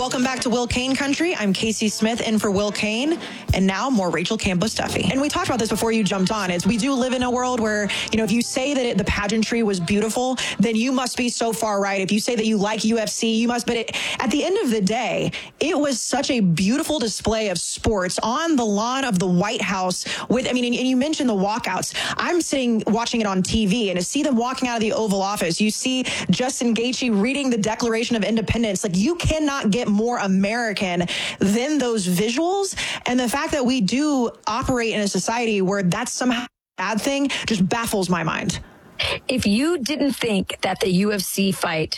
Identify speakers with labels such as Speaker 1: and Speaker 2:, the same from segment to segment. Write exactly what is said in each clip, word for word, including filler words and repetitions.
Speaker 1: Welcome back to Will Kane Country. I'm Casey Smith in for Will Kane. And now more Rachel Campos Duffy. And we talked about this before you jumped on. Is we do live in a world where, you know, if you say that it, the pageantry was beautiful, then you must be so far right. If you say that you like U F C, you must. But it, at the end of the day, it was such a beautiful display of sports on the lawn of the White House. With, I mean, and, and you mentioned the walkouts. I'm sitting watching it on T V, and to see them walking out of the Oval Office, you see Justin Gaethje reading the Declaration of Independence. Like, you cannot get more American than those visuals. And the fact that we do operate in a society where that's somehow a bad thing just baffles my mind.
Speaker 2: If you didn't think that the U F C fight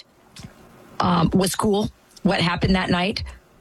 Speaker 2: um, was cool, what happened that night,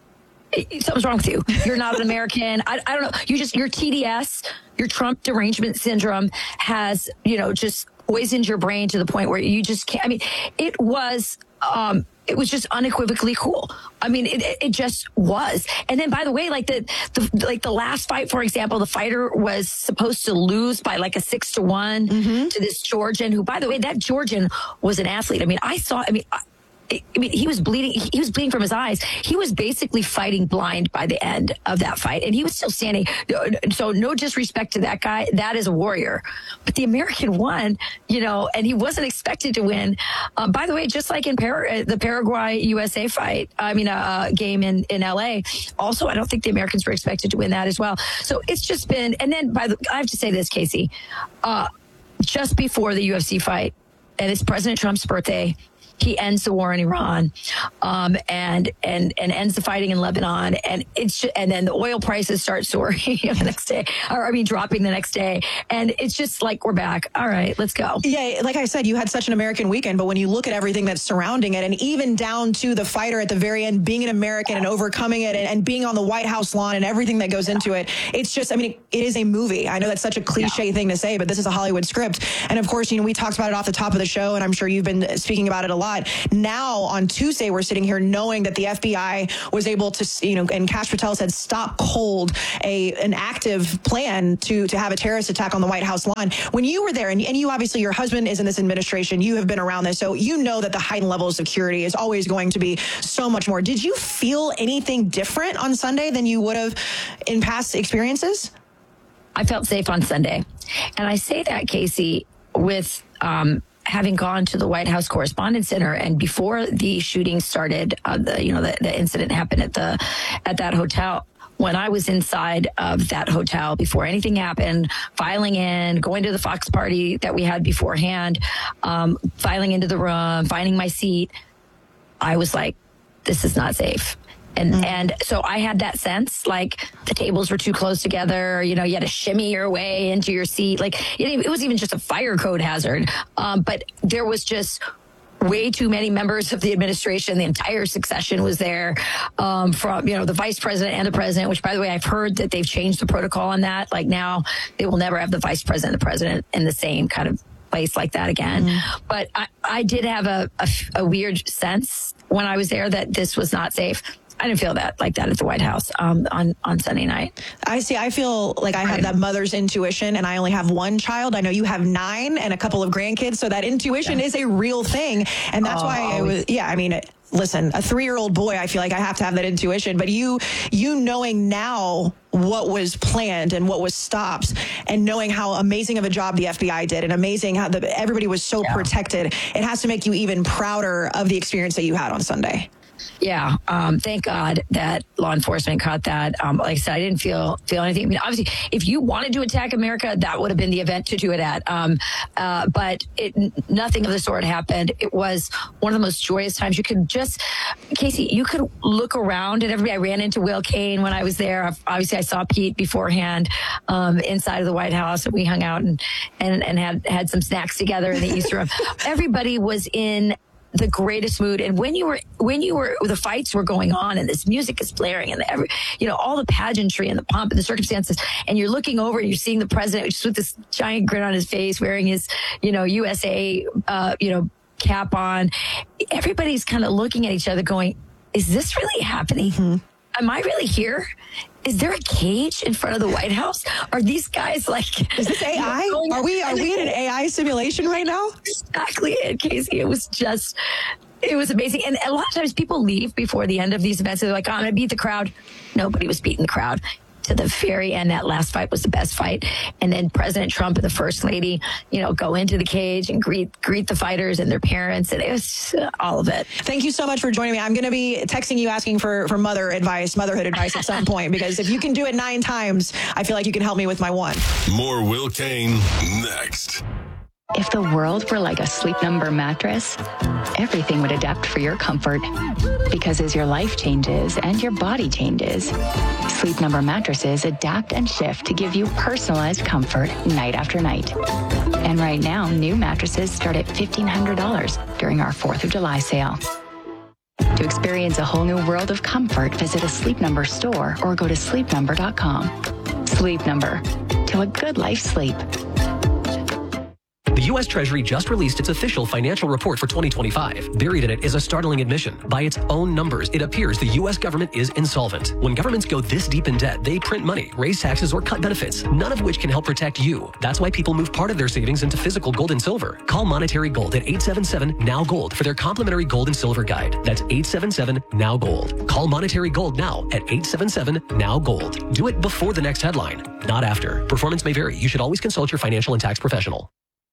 Speaker 2: it, something's wrong with you. You're not an American. I, I don't know. You just, your T D S, your Trump derangement syndrome has, you know, just poisoned your brain to the point where you just can't. I mean, it was, um, it was just unequivocally cool. I mean, it, it just was. And then, by the way, like the, the like the last fight, for example, the fighter was supposed to lose by like a six to one mm-hmm. to this Georgian, who, by the way, that Georgian was an athlete. I mean, I saw. I mean. I, I mean, he was bleeding. He was bleeding from his eyes. He was basically fighting blind by the end of that fight, and he was still standing. So, no disrespect to that guy. That is a warrior. But the American won, you know, and he wasn't expected to win. Uh, by the way, just like in Par- the Paraguay U S A fight, I mean, a uh, game in, in L A. Also, I don't think the Americans were expected to win that as well. So it's just been. And then, by the, I have to say this, Casey, uh, just before the U F C fight, and it's President Trump's birthday. He ends the war in Iran, um, and and and ends the fighting in Lebanon, and it's and then the oil prices start soaring the next day, or I mean dropping the next day, and it's just like we're back. All right, let's go.
Speaker 1: Yeah, like I said, you had such an American weekend, but when you look at everything that's surrounding it, and even down to the fighter at the very end being an American and overcoming it, and, and being on the White House lawn and everything that goes yeah. into it, it's just, I mean, it is a movie. I know that's such a cliche yeah. thing to say, but this is a Hollywood script, and of course, you know, we talked about it off the top of the show, and I'm sure you've been speaking about it a lot. Now on Tuesday, we're sitting here knowing that the F B I was able to, you know, and Kash Patel said stop cold a an active plan to to have a terrorist attack on the White House lawn. When you were there, and, and you obviously, your husband is in this administration, you have been around this, so you know that the heightened level of security is always going to be so much more. Did you feel anything different on Sunday than you would have in past experiences?
Speaker 2: I felt safe on Sunday, and I say that, Casey, with um, having gone to the White House Correspondents Center, and before the shooting started, uh, the you know the, the incident happened at the at that hotel. When I was inside of that hotel before anything happened, filing in, going to the Fox party that we had beforehand, um, filing into the room, finding my seat, I was like, this is not safe. And mm-hmm. and so I had that sense, like the tables were too close together. You know, you had to shimmy your way into your seat. Like it, it was even just a fire code hazard. Um, but there was just way too many members of the administration. The entire succession was there, um, from, you know, the vice president and the president, which, by the way, I've heard that they've changed the protocol on that. Like now they will never have the vice president and the president in the same kind of place like that again. Mm-hmm. But I, I did have a, a, a weird sense when I was there that this was not safe. I didn't feel that like that at the White House um, on, on Sunday night.
Speaker 1: I see. I feel like I have that mother's intuition, and I only have one child. I know you have nine and a couple of grandkids, so that intuition yeah. is a real thing. And that's oh, why I was, yeah, I mean, listen, a three-year-old boy, I feel like I have to have that intuition. But you, you knowing now what was planned and what was stopped, and knowing how amazing of a job the F B I did, and amazing how the, everybody was so yeah. protected, it has to make you even prouder of the experience that you had on Sunday.
Speaker 2: Yeah. Um, thank God that law enforcement caught that. Um, like I said, I didn't feel feel anything. I mean, obviously, if you wanted to attack America, that would have been the event to do it at. Um, uh, but it, nothing of the sort happened. It was one of the most joyous times. You could just, Casey, you could look around at everybody. I ran into Will Kane when I was there. Obviously, I saw Pete beforehand um, inside of the White House, and we hung out and, and, and had, had some snacks together in the East Room. Everybody was in the greatest mood. And when you were, when you were, the fights were going on and this music is blaring and every, you know, all the pageantry and the pomp and the circumstances, and you're looking over and you're seeing the president just with this giant grin on his face, wearing his, you know, U S A, uh, you know, cap on. Everybody's kind of looking at each other going, is this really happening? Mm-hmm. am I really here? Is there a cage in front of the White House? Are these guys like...
Speaker 1: Is this A I? Are we are we in an A I simulation right now?
Speaker 2: Exactly it, Casey. It was just... It was amazing. And a lot of times people leave before the end of these events. They're like, oh, I'm going to beat the crowd. Nobody was beating the crowd. To the very end, that last fight was the best fight. And then President Trump and the First Lady, you know, go into the cage and greet greet the fighters and their parents. And it was all of it.
Speaker 1: Thank you so much for joining me. I'm going to be texting you asking for, for mother advice, motherhood advice at some point, because if you can do it nine times, I feel like you can help me with my one.
Speaker 3: More Will Cain next.
Speaker 4: If the world were like a Sleep Number mattress, everything would adapt for your comfort. Because as your life changes and your body changes, Sleep Number mattresses adapt and shift to give you personalized comfort night after night. And right now, new mattresses start at fifteen hundred dollars during our fourth of July sale. To experience a whole new world of comfort, visit a Sleep Number store or go to sleep number dot com. Sleep Number. To a good life sleep.
Speaker 5: The U S Treasury just released its official financial report for twenty twenty-five. Buried in it is a startling admission. By its own numbers, it appears the U S government is insolvent. When governments go this deep in debt, they print money, raise taxes, or cut benefits, none of which can help protect you. That's why people move part of their savings into physical gold and silver. Call Monetary Gold at eight seven seven, N O W Gold for their complimentary gold and silver guide. That's eight seven seven, N O W Gold. Call Monetary Gold now at eight seven seven, N O W Gold. Do it before the next headline, not after. Performance may vary. You should always consult your financial and tax professional.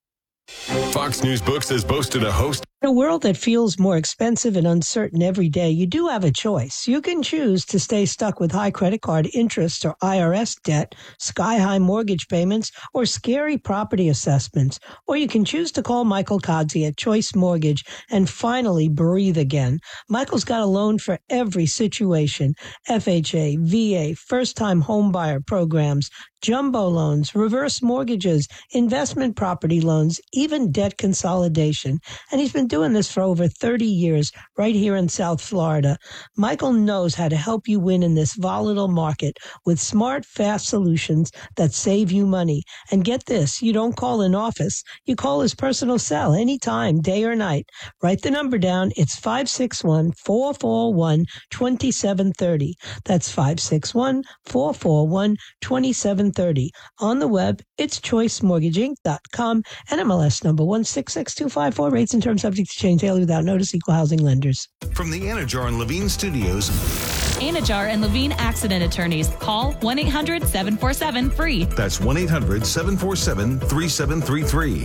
Speaker 3: Fox News Books has boasted a host.
Speaker 6: In a world that feels more expensive and uncertain every day, you do have a choice. You can choose to stay stuck with high credit card interest or I R S debt, sky-high mortgage payments, or scary property assessments. Or you can choose to call Michael Kodzi at Choice Mortgage and finally breathe again. Michael's got a loan for every situation. F H A, V A, first-time home buyer programs, jumbo loans, reverse mortgages, investment property loans, even debt consolidation. And he's been doing this for over thirty years right here in South Florida. Michael knows how to help you win in this volatile market with smart, fast solutions that save you money. And get this, you don't call an office. You call his personal cell anytime, day or night. Write the number down. It's five six one, four four one, two seven three zero. That's five six one, four four one, two seven three zero. On the web, it's choice mortgage inc dot com and M L S number one six six two five four. Rates and terms subject to change daily without notice. Equal housing lenders.
Speaker 7: From the Anajar and Levine Studios.
Speaker 8: Anajar and Levine Accident Attorneys. Call one eight hundred seven four seven free.
Speaker 7: That's one eight hundred seven four seven three seven three three.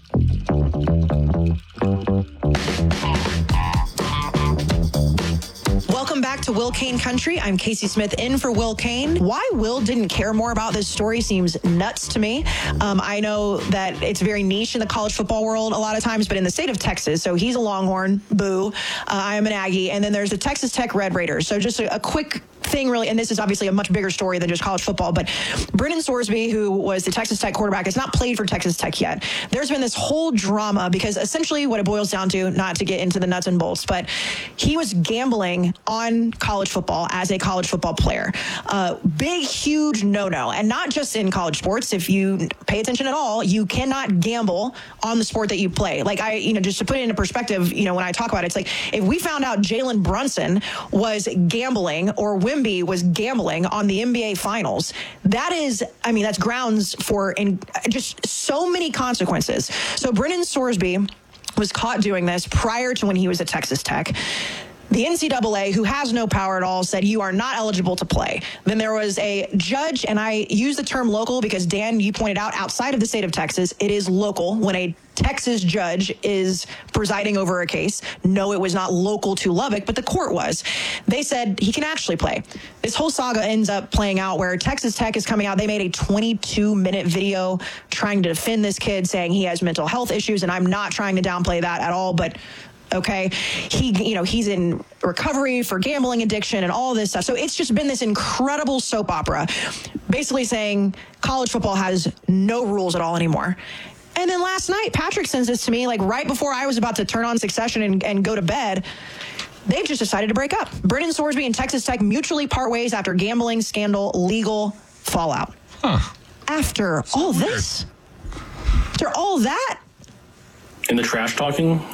Speaker 1: Welcome back to Will Cain Country. I'm Casey Smith in for Will Cain. Why Will didn't care more about this story seems nuts to me. Um, I know that it's very niche in the college football world a lot of times, but in the state of Texas, so he's a Longhorn, boo. Uh, I am an Aggie. And then there's the Texas Tech Red Raiders. So just a, a quick thing really, and this is obviously a much bigger story than just college football, but Brennan Sorsby, who was the Texas Tech quarterback, has not played for Texas Tech yet. There's been this whole drama because essentially what it boils down to, not to get into the nuts and bolts, but he was gambling on college football as a college football player. Uh, big, huge no-no. And not just in college sports. If you pay attention at all, you cannot gamble on the sport that you play. Like I, you know, just to put it into perspective, you know, when I talk about it, it's like if we found out Jalen Brunson was gambling or Wimby was gambling on the N B A finals, that is, I mean, that's grounds for in, just so many consequences. So Brennan Sorsby was caught doing this prior to when he was at Texas Tech. The N C double A, who has no power at all, said you are not eligible to play. Then there was a judge, and I use the term local because, Dan, you pointed out, outside of the state of Texas, it is local when a Texas judge is presiding over a case. No, it was not local to Lubbock, but the court was. They said he can actually play. This whole saga ends up playing out where Texas Tech is coming out. They made a twenty-two minute video trying to defend this kid, saying he has mental health issues, and I'm not trying to downplay that at all, but okay, he, you know, he's in recovery for gambling addiction and all this stuff. So it's just been this incredible soap opera, basically saying college football has no rules at all anymore. And then last night, Patrick sends this to me, like right before I was about to turn on Succession and, and go to bed. They've just decided to break up. Brennan Sorsby and Texas Tech mutually part ways after gambling scandal legal fallout.
Speaker 9: Huh.
Speaker 1: After all this, after all that.
Speaker 9: In the trash talking, yeah.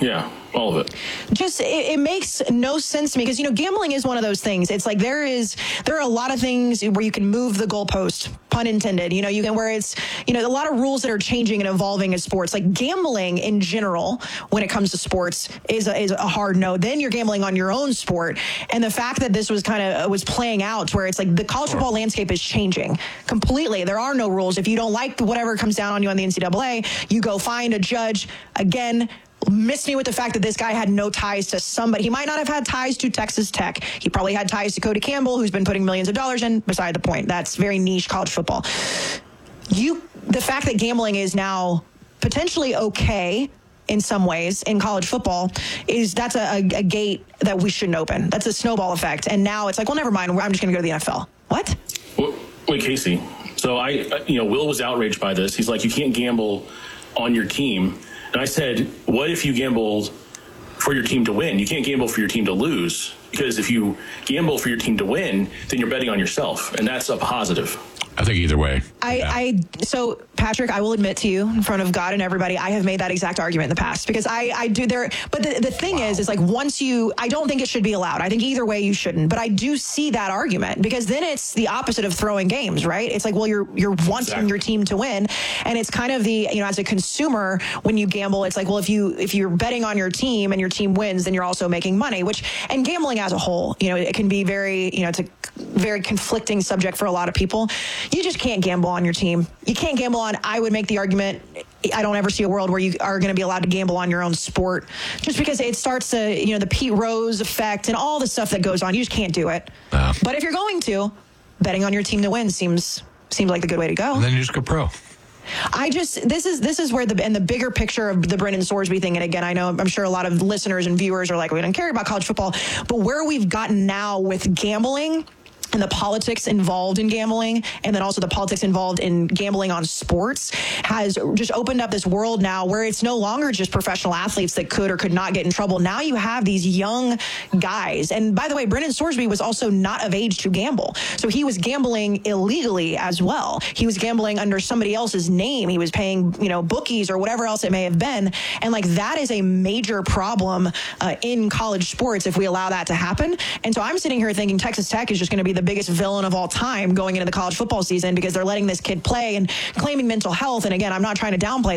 Speaker 9: All of it.
Speaker 1: Just, it, it makes no sense to me because, you know, gambling is one of those things. It's like there is, there are a lot of things where you can move the goalpost, pun intended, you know, you can, where it's, you know, a lot of rules that are changing and evolving in sports. Like gambling in general, when it comes to sports, is a, is a hard no. Then you're gambling on your own sport. And the fact that this was kind of, was playing out where it's like the college football landscape is changing completely. There are no rules. If you don't like whatever comes down on you on the N C double A, you go find a judge. Again, miss me with the fact that this guy had no ties to somebody. He might not have had ties to Texas Tech. He probably had ties to Cody Campbell, who's been putting millions of dollars in. Beside the point. That's very niche college football. You, the fact that gambling is now potentially okay in some ways in college football is that's a, a, a gate that we shouldn't open. That's a snowball effect. And now it's like, well, never mind. I'm just going to go to the N F L. What?
Speaker 9: Well, wait, Casey. So I, you know, Will was outraged by this. He's like, you can't gamble on your team. And I said, what if you gambled for your team to win? You can't gamble for your team to lose, because if you gamble for your team to win, then you're betting on yourself, and that's a positive.
Speaker 10: I think either way.
Speaker 1: I,
Speaker 10: yeah.
Speaker 1: I, so Patrick, I will admit to you in front of God and everybody, I have made that exact argument in the past because I, I do there. But the, the thing wow. is, is like once you, I don't think it should be allowed. I think either way you shouldn't, but I do see that argument because then it's the opposite of throwing games, right? It's like, well, you're, you're wanting exactly. your team to win. And it's kind of the, you know, as a consumer, when you gamble, it's like, well, if you, if you're betting on your team and your team wins, then you're also making money, which, and gambling as a whole, you know, it can be very, you know, it's a very conflicting subject for a lot of people. You just can't gamble on your team. You can't gamble on, I would make the argument, I don't ever see a world where you are going to be allowed to gamble on your own sport just because it starts to, you know, the Pete Rose effect and all the stuff that goes on. You just can't do it. Uh, but if you're going to, betting on your team to win seems seems like the good way to go.
Speaker 10: And then you just go pro.
Speaker 1: I just, this is this is where the, and the bigger picture of the Brendan Sorsby thing, and again, I know, I'm sure a lot of listeners and viewers are like, we don't care about college football, but where we've gotten now with gambling, and the politics involved in gambling, and then also the politics involved in gambling on sports has just opened up this world now where it's no longer just professional athletes that could or could not get in trouble. Now you have these young guys. And by the way, Brendan Sorsby was also not of age to gamble. So he was gambling illegally as well. He was gambling under somebody else's name. He was paying, you know, bookies or whatever else it may have been. And like that is a major problem uh, in college sports if we allow that to happen. And so I'm sitting here thinking Texas Tech is just going to be the biggest villain of all time going into the college football season because they're letting this kid play and claiming mental health. And again, I'm not trying to downplay